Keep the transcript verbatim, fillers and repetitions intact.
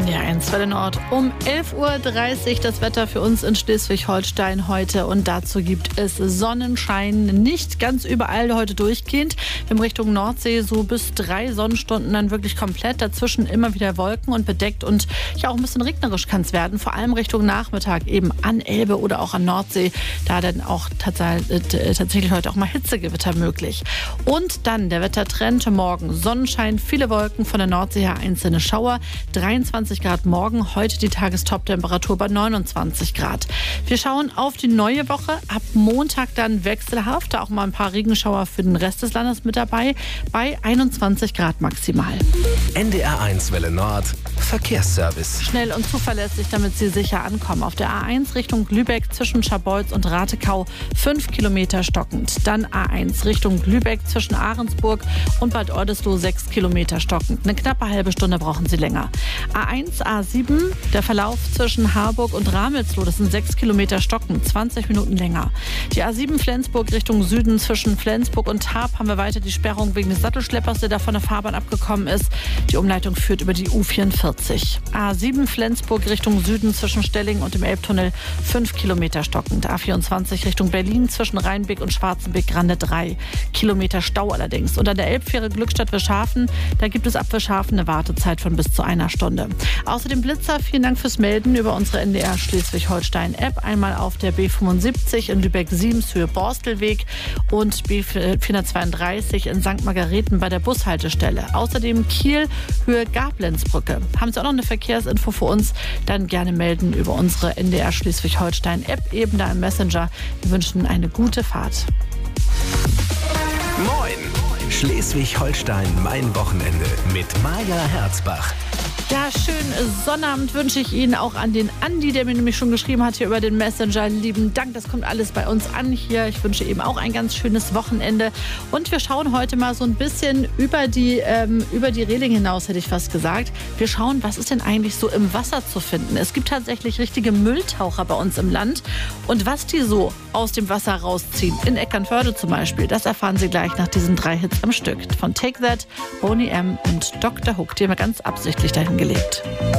N D R eins Welle Nord um elf Uhr dreißig das Wetter für uns in Schleswig-Holstein heute und dazu gibt es Sonnenschein, nicht ganz überall heute durchgehend. Wir haben Richtung Nordsee so bis drei Sonnenstunden dann wirklich komplett, dazwischen immer wieder Wolken und bedeckt und ja auch ein bisschen regnerisch kann es werden, vor allem Richtung Nachmittag eben an Elbe oder auch an Nordsee, da dann auch tatsächlich heute auch mal Hitzegewitter möglich. Und dann der Wettertrend, morgen Sonnenschein, viele Wolken, von der Nordsee her einzelne Schauer, dreiundzwanzig Grad morgen, heute die Tagestop-Temperatur bei neunundzwanzig Grad. Wir schauen auf die neue Woche, ab Montag dann wechselhaft, da auch mal ein paar Regenschauer für den Rest des Landes mit dabei, bei einundzwanzig Grad maximal. N D R eins Welle Nord, Verkehrsservice. Schnell und zuverlässig, damit Sie sicher ankommen. Auf der A eins Richtung Lübeck zwischen Scharbeutz und Ratekau fünf Kilometer stockend. Dann A eins Richtung Lübeck zwischen Ahrensburg und Bad Oldesloe sechs Kilometer stockend. Eine knappe halbe Stunde brauchen Sie länger. A eins, A sieben, der Verlauf zwischen Harburg und Ramelsloh, das sind sechs Kilometer stockend, zwanzig Minuten länger. Die A sieben Flensburg Richtung Süden zwischen Flensburg und Tarp haben wir weiter die Sperrung wegen des Sattelschleppers, der da von der Fahrbahn abgekommen ist. Die Umleitung führt über die U vierundvierzig. A sieben Flensburg Richtung Süden zwischen Stelling und dem Elbtunnel fünf Kilometer stockend. A vierundzwanzig Richtung Berlin zwischen Rheinbeck und Schwarzenbeck-Grande drei Kilometer Stau allerdings. Und an der Elbfähre Glückstadt-Wischhafen, da gibt es ab Wischhafen eine Wartezeit von bis zu einer Stunde. Außerdem Blitzer, vielen Dank fürs Melden über unsere N D R Schleswig-Holstein-App. Einmal auf der B fünfundsiebzig in Lübeck-Siemens Höhe Borstelweg und B vierhundertzweiunddreißig in Sankt Margareten bei der Bushaltestelle. Außerdem Kiel Höhe Gablenzbrücke. Haben Sie auch noch eine Verkehrsinfo für uns? Dann gerne melden über unsere N D R Schleswig-Holstein-App, eben da im Messenger. Wir wünschen eine gute Fahrt. Moin! Schleswig-Holstein, mein Wochenende mit Maja Herzbach. Ja, schönen Sonnabend wünsche ich Ihnen, auch an den Andi, der mir nämlich schon geschrieben hat hier über den Messenger. Lieben Dank, das kommt alles bei uns an hier. Ich wünsche eben auch ein ganz schönes Wochenende. Und wir schauen heute mal so ein bisschen über die, ähm, über die Reling hinaus, hätte ich fast gesagt. Wir schauen, was ist denn eigentlich so im Wasser zu finden? Es gibt tatsächlich richtige Mülltaucher bei uns im Land. Und was die so aus dem Wasser rausziehen, in Eckernförde zum Beispiel, das erfahren Sie gleich nach diesen drei Hits am Stück. Von Take That, Boney M. und Doktor Hook, die haben wir ganz absichtlich dahin gelegt.